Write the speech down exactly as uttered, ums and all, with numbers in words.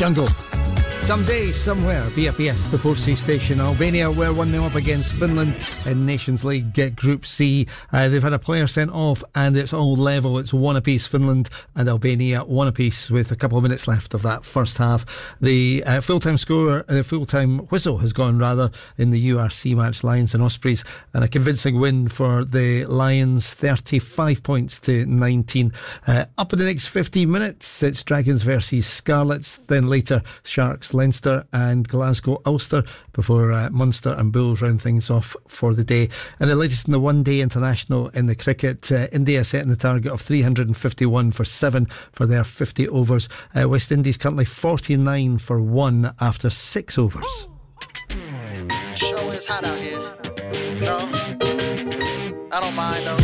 Jungle. Someday, somewhere, B F B S, the four C station. Albania were one nil up against Finland in Nations League Group C. Uh, they've had a player sent off and it's all level. It's one apiece, Finland and Albania, one apiece with a couple of minutes left of that first half. The uh, full-time score, the full-time whistle has gone rather in the U R C match, Lions and Ospreys, and a convincing win for the Lions, thirty-five points to nineteen. Uh, up in the next fifteen minutes, it's Dragons versus Scarlets, then later Sharks, Leinster and Glasgow Ulster, before uh, Munster and Bulls round things off for the day. And the latest in the one-day international in the cricket, uh, India setting the target of three hundred fifty-one for seven for their fifty overs. Uh, West Indies currently forty-nine for one after six overs. Sure is hot out here. No, I don't mind though.